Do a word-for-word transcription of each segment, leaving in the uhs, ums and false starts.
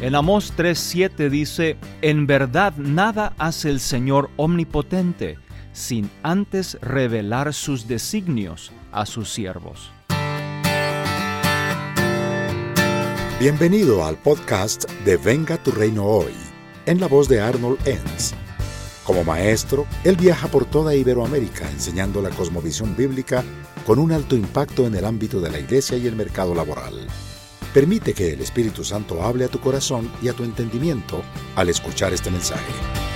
En Amós tres siete dice: en verdad nada hace el Señor omnipotente, sin antes revelar sus designios a sus siervos. Bienvenido al podcast de Venga tu Reino Hoy, en la voz de Arnold Enns. Como maestro, él viaja por toda Iberoamérica enseñando la cosmovisión bíblica con un alto impacto en el ámbito de la iglesia y el mercado laboral. Permite que el Espíritu Santo hable a tu corazón y a tu entendimiento al escuchar este mensaje.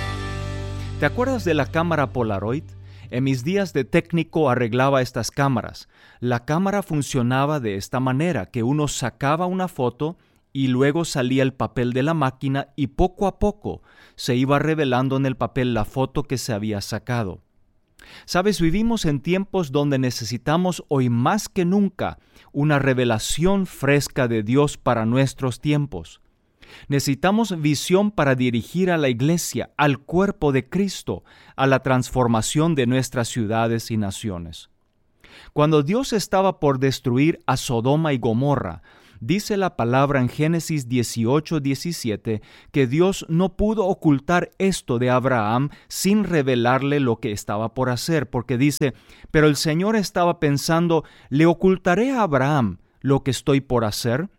¿Te acuerdas de la cámara Polaroid? En mis días de técnico arreglaba estas cámaras. La cámara funcionaba de esta manera, que uno sacaba una foto y luego salía el papel de la máquina y poco a poco se iba revelando en el papel la foto que se había sacado. Sabes, vivimos en tiempos donde necesitamos hoy más que nunca una revelación fresca de Dios para nuestros tiempos. Necesitamos visión para dirigir a la iglesia, al cuerpo de Cristo, a la transformación de nuestras ciudades y naciones. Cuando Dios estaba por destruir a Sodoma y Gomorra, dice la palabra en Génesis dieciocho diecisiete que Dios no pudo ocultar esto de Abraham sin revelarle lo que estaba por hacer, porque dice: pero el Señor estaba pensando, ¿le ocultaré a Abraham lo que estoy por hacer?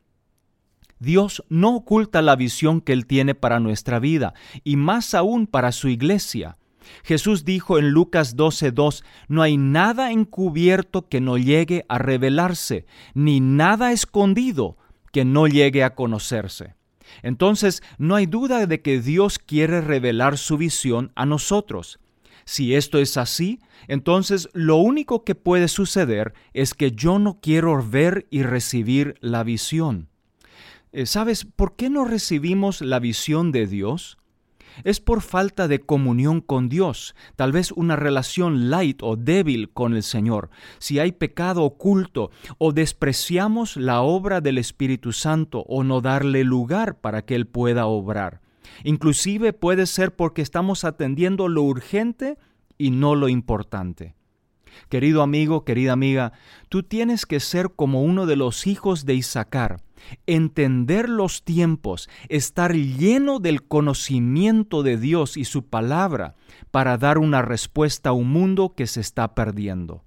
Dios no oculta la visión que Él tiene para nuestra vida, y más aún para su iglesia. Jesús dijo en Lucas doce dos, no hay nada encubierto que no llegue a revelarse, ni nada escondido que no llegue a conocerse. Entonces, no hay duda de que Dios quiere revelar su visión a nosotros. Si esto es así, entonces lo único que puede suceder es que yo no quiero ver y recibir la visión. ¿Sabes por qué no recibimos la visión de Dios? Es por falta de comunión con Dios, tal vez una relación light o débil con el Señor, si hay pecado oculto o despreciamos la obra del Espíritu Santo o no darle lugar para que Él pueda obrar. Inclusive puede ser porque estamos atendiendo lo urgente y no lo importante. Querido amigo, querida amiga, tú tienes que ser como uno de los hijos de Isaacar, entender los tiempos, estar lleno del conocimiento de Dios y su palabra para dar una respuesta a un mundo que se está perdiendo.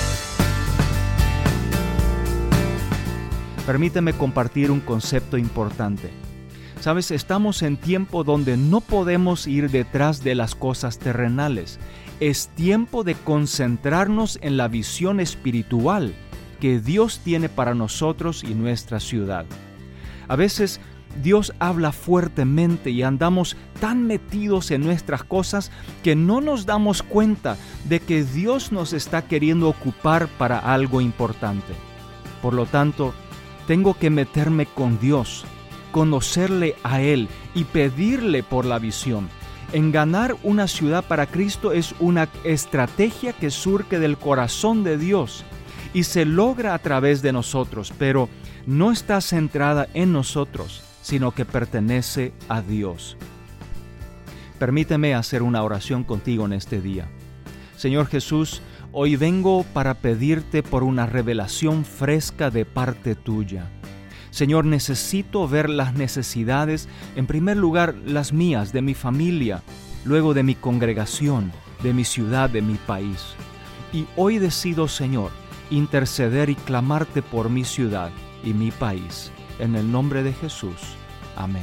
Permíteme compartir un concepto importante. Sabes, estamos en tiempo donde no podemos ir detrás de las cosas terrenales. Es tiempo de concentrarnos en la visión espiritual que Dios tiene para nosotros y nuestra ciudad. A veces Dios habla fuertemente y andamos tan metidos en nuestras cosas que no nos damos cuenta de que Dios nos está queriendo ocupar para algo importante. Por lo tanto, tengo que meterme con Dios, conocerle a Él y pedirle por la visión. En ganar una ciudad para Cristo es una estrategia que surge del corazón de Dios y se logra a través de nosotros, pero no está centrada en nosotros, sino que pertenece a Dios. Permíteme hacer una oración contigo en este día. Señor Jesús, hoy vengo para pedirte por una revelación fresca de parte tuya. Señor, necesito ver las necesidades, en primer lugar las mías, de mi familia, luego de mi congregación, de mi ciudad, de mi país. Y hoy decido, Señor, interceder y clamarte por mi ciudad y mi país. En el nombre de Jesús. Amén.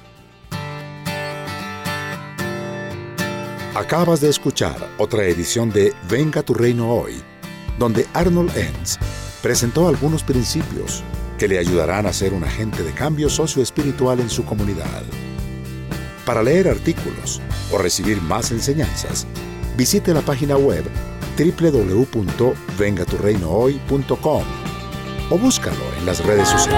Acabas de escuchar otra edición de Venga tu Reino Hoy, donde Arnold Enns presentó algunos principios que le ayudarán a ser un agente de cambio socioespiritual en su comunidad. Para leer artículos o recibir más enseñanzas, visite la página web doble u doble u doble u punto venga tu reino hoy punto com o búscalo en las redes sociales.